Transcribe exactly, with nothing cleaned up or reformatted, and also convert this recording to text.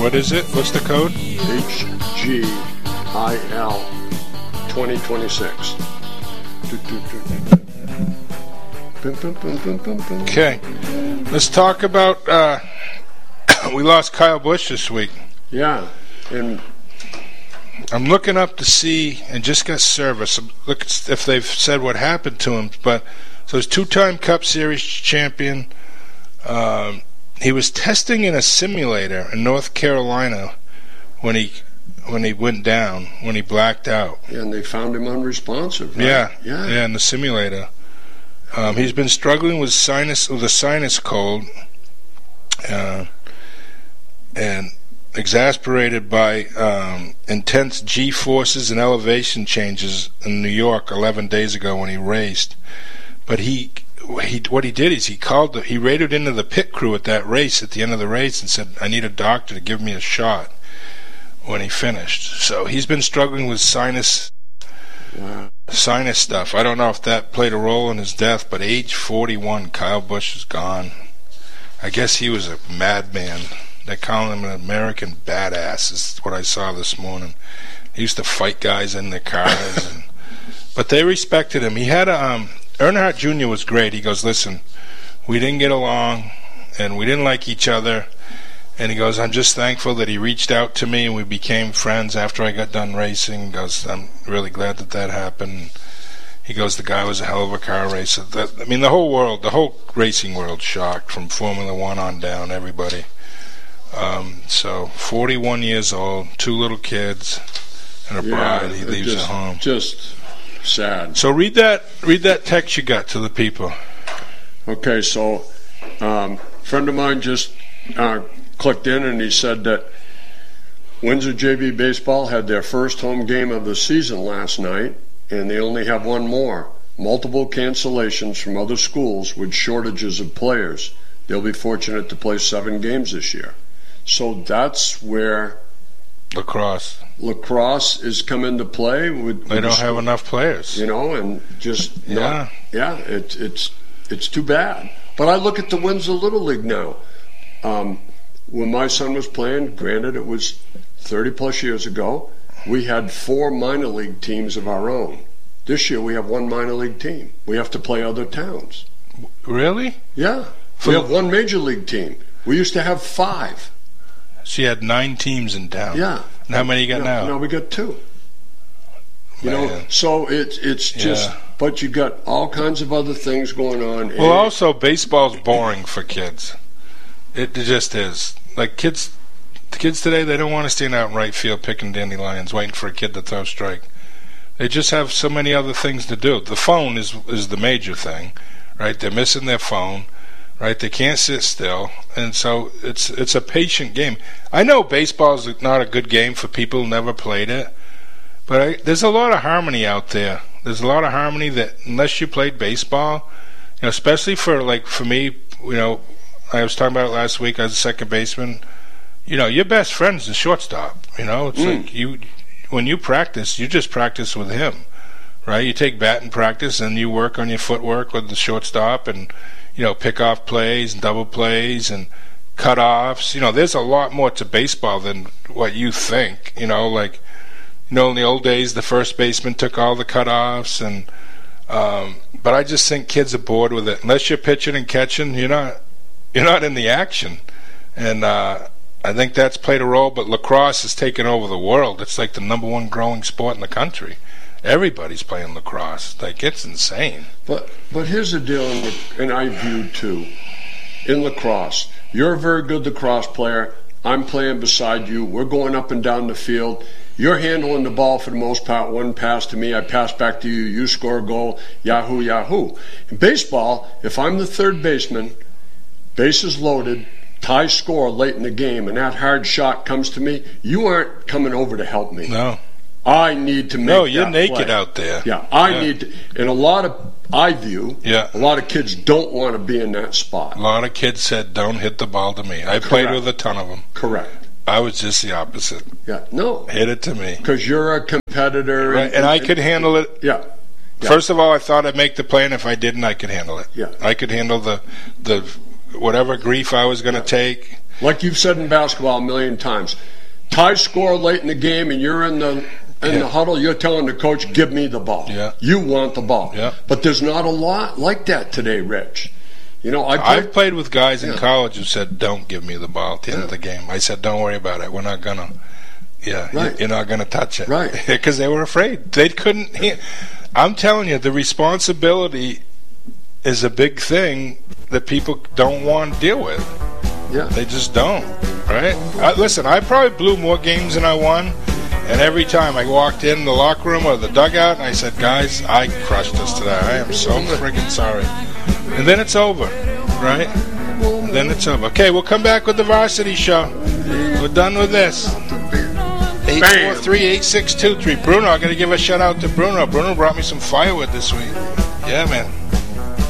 What is it? What's the code? H G I L twenty twenty-six. Okay. Let's talk about, uh, we lost Kyle Busch this week. Yeah. And I'm looking up to see, and just got service, look if they've said what happened to him. But so he's two-time Cup Series champion. Um, he was testing in a simulator in North Carolina when he when he went down, when he blacked out. And they found him unresponsive. Right? Yeah, yeah, yeah, in the simulator. Um, he's been struggling with sinus with a sinus cold, uh, and exasperated by um, intense G forces and elevation changes in New York eleven days ago when he raced. But he, he what he did is he called the, he radioed into the pit crew at that race at the end of the race and said, "I need a doctor to give me a shot." When he finished, so he's been struggling with sinus. Wow. Sinus stuff. I don't know if that played a role in his death, but age forty-one, Kyle Busch is gone. I guess he was a madman. They're calling him an American badass, is what I saw this morning. He used to fight guys in their cars. and, but they respected him. He had a, um, Earnhardt Junior was great. He goes, "Listen, we didn't get along, and we didn't like each other." And he goes, "I'm just thankful that he reached out to me and we became friends after I got done racing." He goes, "I'm really glad that that happened." He goes, "The guy was a hell of a car racer." That, I mean, the whole world, the whole racing world shocked, from Formula One on down, everybody. Um, so, forty-one years old, two little kids, and a yeah, bride. He leaves just, at home. Just sad. So read that, read that text you got to the people. Okay, so um, a friend of mine just uh, clicked in and he said that Windsor J V Baseball had their first home game of the season last night, and they only have one more. Multiple cancellations from other schools with shortages of players. They'll be fortunate to play seven games this year. So that's where lacrosse lacrosse is come into play. With, they with don't the, have enough players, you know, and just yeah, not, yeah. It's it's it's too bad. But I look at the Windsor Little League now. Um, when my son was playing, granted it was thirty plus years ago, we had four minor league teams of our own. This year we have one minor league team. We have to play other towns. Really? Yeah. For we have one major league team. We used to have five. So you had nine teams in town. Yeah. And how many you got now? Now we got two. You Man. know, so it's it's just, Yeah. but you got all kinds of other things going on. Well, and also baseball's boring for kids. It, it just is. Like kids, the kids today, they don't want to stand out in right field picking dandelions, waiting for a kid to throw a strike. They just have so many other things to do. The phone is is the major thing, right? They're missing their phone. Right, they can't sit still, and so it's it's a patient game. I know baseball is not a good game for people who never played it, but I, there's a lot of harmony out there. There's a lot of harmony that unless you played baseball, you know, especially for like for me, you know, I was talking about it last week. I was a second baseman. You know, your best friend's the shortstop. You know, it's Mm. like you when you practice, you just practice with him, right? You take batting practice and you work on your footwork with the shortstop and. You know, pick off plays and double plays and cutoffs. You know, there's a lot more to baseball than what you think. You know, like, you know, in the old days, the first baseman took all the cutoffs, and um, but I just think kids are bored with it. Unless you're pitching and catching, you're not you're not in the action, and uh, I think that's played a role. But lacrosse has taken over the world. It's like the number one growing sport in the country. Everybody's playing lacrosse. Like, it's insane. But but here's the deal, in, and I view too, in lacrosse, you're a very good lacrosse player. I'm playing beside you. We're going up and down the field. You're handling the ball for the most part. One pass to me, I pass back to you. You score a goal. Yahoo, yahoo. In baseball, if I'm the third baseman, bases loaded, tie score late in the game, and that hard shot comes to me, you aren't coming over to help me. No. I need to make No, you're that naked play. out there. Yeah, I Yeah. need to. And a lot of, I view, Yeah. a lot of kids don't want to be in that A spot. lot of kids said, "Don't hit the ball to me." I played Correct. with a ton of them. Correct. I was just the opposite. Yeah, no. Hit it to me. Because you're a competitor. Right, and I could handle it. Yeah. Yeah. First of all, I thought I'd make the play, and if I didn't, I could handle it. Yeah. I could handle the the whatever grief I was going to take. Like you've said in basketball a million times, tie score late in the game and you're in the in yeah. the huddle, you're telling the coach, give me the ball. Yeah. You want the ball. Yeah. But there's not a lot like that today, Rich. You know, I played, I've played with guys in yeah. college who said, don't give me the ball at the end yeah. of the game. I said, don't worry about it. We're not going to, yeah, right. you're not going to touch it. Right. Because they were afraid. They couldn't, I'm telling you, the responsibility is a big thing that people don't want to deal with. Yeah. They just don't, right? I, listen, I probably blew more games than I won. And every time I walked in the locker room or the dugout, and I said, guys, I crushed us today. I am so friggin' sorry. And then it's over, right? And then it's over. Okay, we'll come back with the Varsity Show. We're done with this. eight four three, eight six two three. Bruno, I'm going to give a shout out to Bruno. Bruno brought me some firewood this week. Yeah, man.